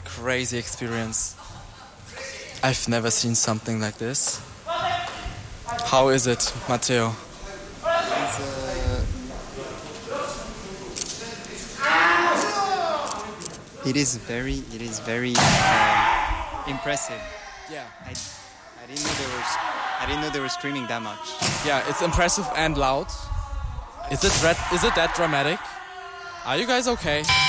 a crazy experience. I've never seen something like this. How is it, Matteo? It is very impressive. Yeah. I didn't know they were screaming that much. Yeah, it's impressive and loud. Is it that dramatic? Are you guys okay?